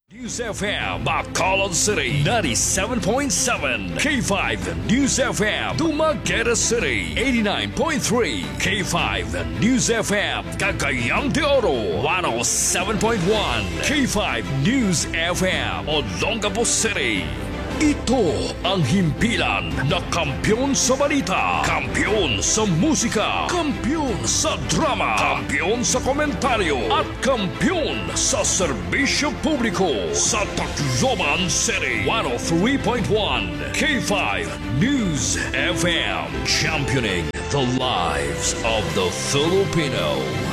News FM, Bacolod City, 97.7. K5 News FM, Dumaguete City, 89.3. K5 News FM, Cagayan de Oro, 107.1. K5 News FM, Olongapo City. Ito ang himpilan na kampiyon sa balita, kampiyon sa musika, kampiyon sa drama, kampiyon sa komentaryo, at kampiyon sa serbisyo publiko sa Tacloban City. 103.1 K5 News FM, championing the lives of the Filipino.